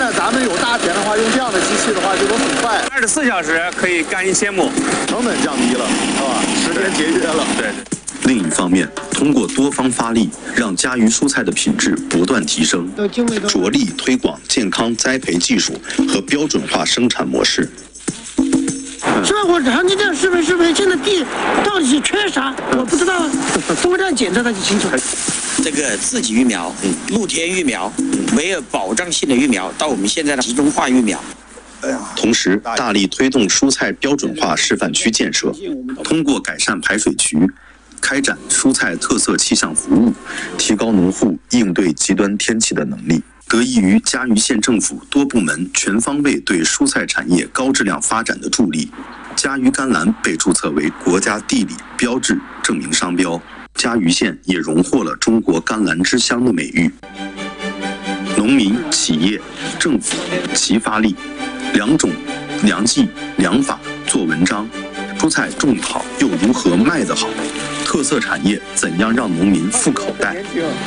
呢，咱们有大田的话，用这样的机器的话，就能很快 ，24小时可以干1000亩， 成本降低了，是吧？时间节约了。 对。 另一方面，通过多方发力，让家鱼蔬菜的品质不断提升，着力推广健康栽培技术和标准化生产模式。 是吧？我长期这样试培，现在地到底是缺啥？我不知道，通过这样检测它就清楚了。 这个自给育苗、露天育苗、没有保障性的育苗，到我们现在的集中化育苗。 同时，大力推动蔬菜标准化示范区建设，通过改善排水渠，开展蔬菜特色气象服务，提高农户应对极端天气的能力。得益于嘉鱼县政府多部门全方位对蔬菜产业高质量发展的助力，嘉鱼甘蓝被注册为国家地理标志证明商标，嘉鱼县也荣获了中国甘蓝之乡的美誉。农民、企业、政府齐发力，良种、良技、良法做文章。蔬菜种得好，又如何卖得好？特色产业怎样让农民富口袋？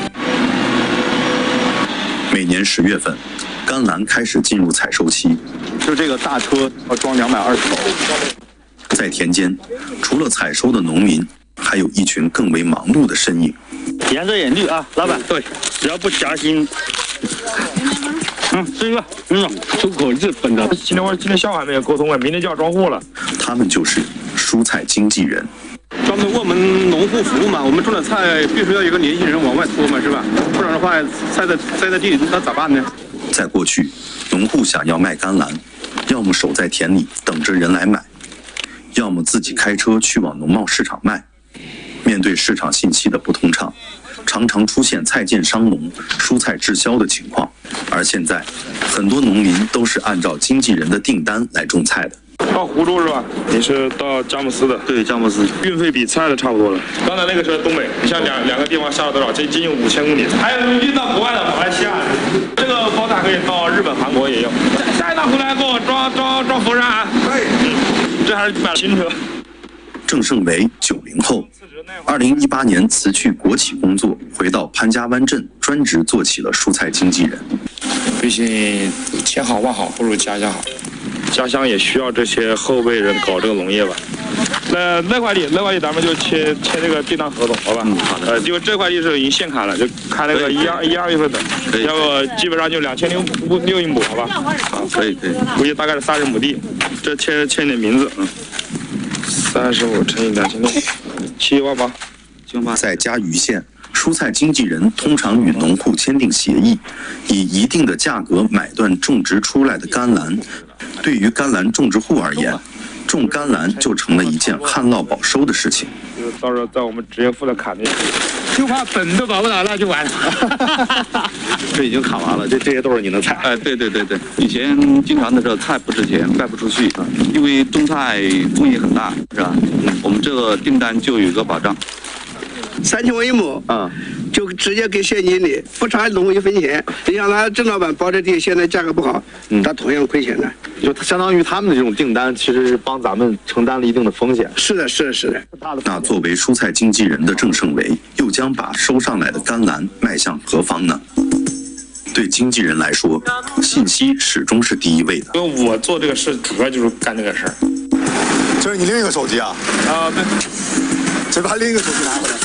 每年10月份，甘蓝开始进入采收期。 就这个大车要装220头。 在田间，除了采收的农民，还有一群更为忙碌的身影。 颜色也绿啊，老板。对，只要不夹心。这个，出口日本的。今天下午还没有沟通啊，明天就要装货了。 他们就是蔬菜经纪人。 专门为我们农户服务嘛，我们种的菜必须要有一个联系人往外拖嘛，是吧？不然的话，栽在地里那咋办呢？ 在过去，农户想要卖甘蓝，要么守在田里等着人来买，要么自己开车去往农贸市场卖。面对市场信息的不通畅，常常出现菜贱伤农、蔬菜滞销的情况。而现在，很多农民都是按照经纪人的订单来种菜的。 到湖州是吧？你是到佳木斯的？对，佳木斯。运费比菜的差不多了。刚才那个是东北，你像两个地方下了多少？这接近5000公里。还有运到国外的马来西亚，这个包塔可以到日本、韩国也有。下一趟回来给我装佛山。对，这还是买新车。 郑胜为90后，2018年辞去国企工作，回到潘家湾镇，专职做起了蔬菜经纪人。 毕竟千好万好不如家乡好， 家乡也需要这些后辈人搞这个农业吧。那块地咱们就签这个订单合同，好吧？好的。因为这块地是已经现砍了，就开那个1、2月份的，要不基本上就2600英亩，好吧？ 好，可以。 估计大概是30亩地，这签点名字，35乘以2600，7万8。 在嘉鱼县，蔬菜经纪人通常与农户签订协议，以一定的价格买断种植出来的甘蓝。对于甘蓝种植户而言，种甘蓝就成了一件旱涝保收的事情。 就是到时候在我们职业负责砍的， 就怕本都保不了，那就完了。 这已经砍完了，这些都是你的菜。 哎，对，以前经常的这菜不值钱，卖不出去，因为种菜风险很大，是吧？我们这个订单就有一个保障。 3000万一亩啊，就直接给县经理，不差农户1分钱。你想他郑老板包这地，现在价格不好，他同样亏钱的。 就相当于他们的这种订单，其实是帮咱们承担了一定的风险。 是的。 那作为蔬菜经纪人的郑胜为，又将把收上来的甘蓝迈向何方呢？对经纪人来说，信息始终是第一位的。 因为我做这个事主要就是干这个事儿。 这是你另一个手机啊？ 啊，对。 谁把另一个手机拿回来？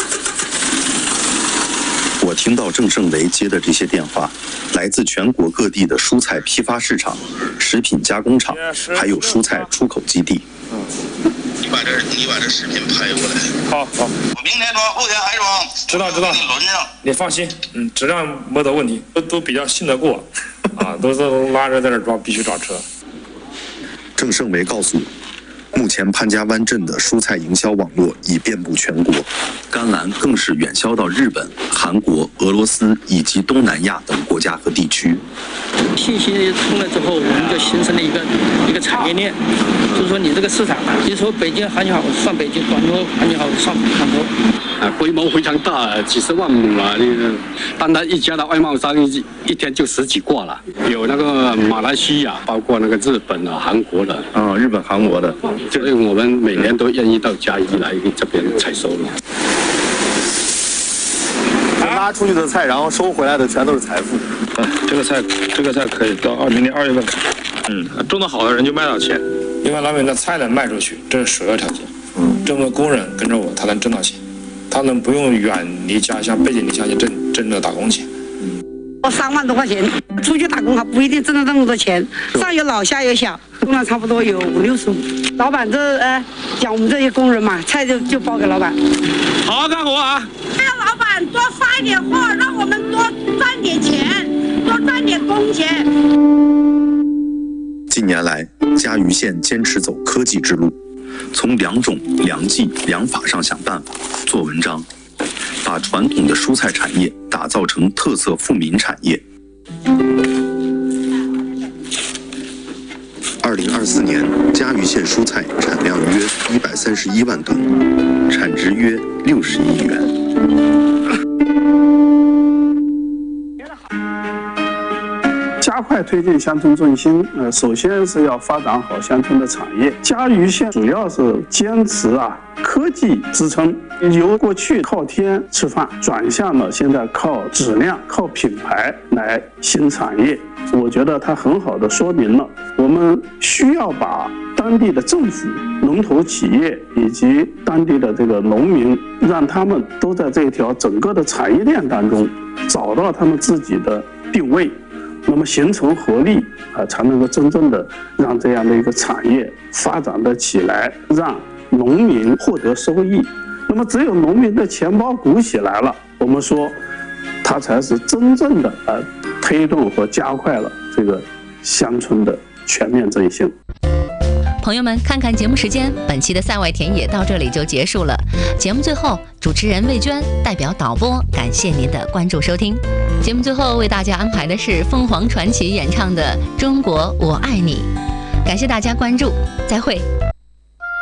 我听到郑胜为接的这些电话，来自全国各地的蔬菜批发市场、食品加工厂，还有蔬菜出口基地。 你把这视频拍过来。 好。 我明天装，后天还装。 知道。 给你轮上。 你放心，质量没得问题，都比较信得过，啊，都是拉着在这装，必须找车。 郑胜为告诉我，目前潘家湾镇的蔬菜营销网络已遍布全国，甘蓝更是远销到日本、韩国、俄罗斯以及东南亚等国家和地区。 信息通了之后，我们就形成了一个产业链，就是说你这个市场，你说北京行情好上北京，广州行情好上广州。 规模非常大，几十万亩了。那个单单一家的外贸商一天就10几挂了，有那个马来西亚，包括那个日本啊、韩国的。 日本、韩国的。 所以我们每年都愿意到嘉义来这边采收了。 拉出去的菜，然后收回来的全都是财富。 这个菜可以到明年2月份开。种得好的人就卖到钱。 因为老百姓的菜能卖出去，这是首要条件。这么多工人跟着我，他能挣到钱，他能不用远离家乡、背井离乡去挣这打工钱。 我3万多块钱出去打工还不一定挣得那么多钱，上有老下有小，工量差不多有50-60户。老板讲我们这些工人嘛，菜就包给老板。 好好干活啊！ 让老板多发一点货，让我们多赚点钱，多赚点工钱。 近年来，嘉鱼县坚持走科技之路，从良种、良技、良法上想办法，做文章，把传统的蔬菜产业打造成特色富民产业。2024年，嘉鱼县蔬菜产量约131万吨，产值约60亿元。 加快推进乡村振兴，首先是要发展好乡村的产业。嘉鱼县主要是坚持科技支撑，由过去靠天吃饭，转向了现在靠质量、靠品牌来新产业。我觉得它很好的说明了我们需要把当地的政府、龙头企业以及当地的这个农民，让他们都在这条整个的产业链当中找到他们自己的定位。那么形成合力才能够真正的让这样的一个产业发展得起来，让农民获得收益。那么只有农民的钱包鼓起来了，我们说它才是真正的推动和加快了这个乡村的全面振兴。 朋友们，看看节目时间，本期的赛外田野到这里就结束了。节目最后，主持人魏娟代表导播感谢您的关注收听。节目最后为大家安排的是凤凰传奇演唱的《中国我爱你》，感谢大家关注，再会。